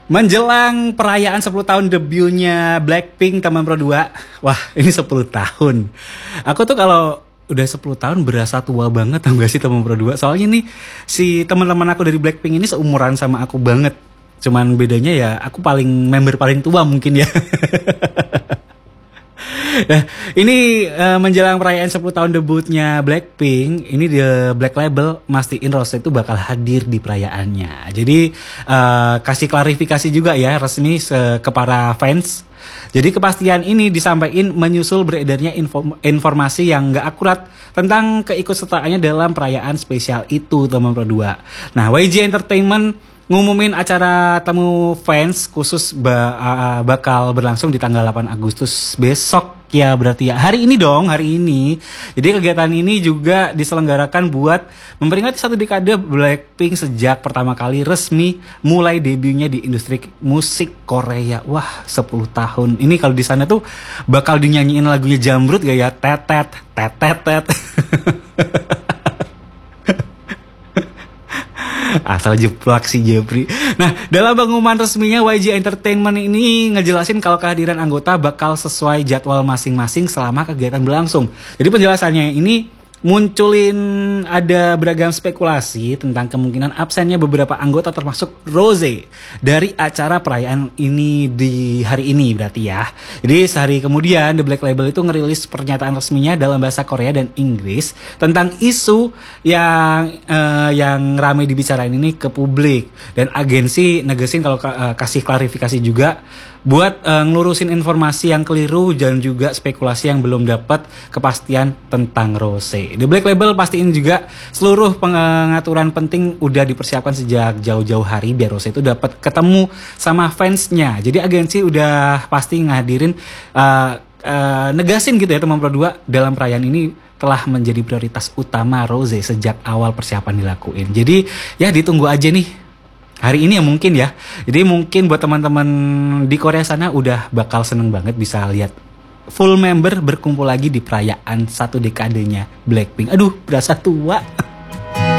Menjelang perayaan 10 tahun debutnya Blackpink teman Pro 2. Wah, ini 10 tahun. Aku tuh kalau udah 10 tahun berasa tua banget tau gak sih teman Pro 2. Soalnya nih si teman-teman aku dari Blackpink ini seumuran sama aku banget. Cuman bedanya ya aku member paling tua mungkin ya. Nah, ini menjelang perayaan 10 tahun debutnya Blackpink, ini di Black Label mastiin Rose itu bakal hadir di perayaannya. Jadi kasih klarifikasi juga ya resmi ke para fans. Jadi kepastian ini disampaikan menyusul beredarnya informasi yang nggak akurat tentang keikutsertaannya dalam perayaan spesial itu teman Pro 2. Nah, YG Entertainment ngumumin acara temu fans khusus bakal berlangsung di tanggal 8 Agustus besok ya, berarti ya hari ini dong, hari ini. Jadi kegiatan ini juga diselenggarakan buat memperingati 1 dekade Blackpink sejak pertama kali resmi mulai debutnya di industri musik Korea. Wah, 10 tahun. Ini kalau di sana tuh bakal dinyanyiin lagunya Jamrut gak ya? Tetet, tetet. Asal jeplak si Jepri. Nah, dalam pengumuman resminya YG Entertainment ini ngejelasin kalau kehadiran anggota bakal sesuai jadwal masing-masing selama kegiatan berlangsung. Jadi penjelasannya ini munculin ada beragam spekulasi tentang kemungkinan absennya beberapa anggota termasuk Rose dari acara perayaan ini di hari ini berarti ya. Jadi sehari kemudian The Black Label itu ngerilis pernyataan resminya dalam bahasa Korea dan Inggris tentang isu yang ramai dibicarain ini ke publik, dan agensi negesin kalau kasih klarifikasi juga buat ngelurusin informasi yang keliru dan juga spekulasi yang belum dapat kepastian tentang Rose. The Black Label pastiin juga seluruh pengaturan penting udah dipersiapkan sejak jauh-jauh hari biar Rose itu dapat ketemu sama fansnya. Jadi agensi udah pasti ngadirin negasin gitu ya teman Pro 2 dalam perayaan ini telah menjadi prioritas utama Rose sejak awal persiapan dilakuin. Jadi ya ditunggu aja nih hari ini ya mungkin ya. Jadi mungkin buat teman-teman di Korea sana udah bakal seneng banget bisa lihat full member berkumpul lagi di perayaan 1 dekadenya Blackpink. Aduh, berasa tua.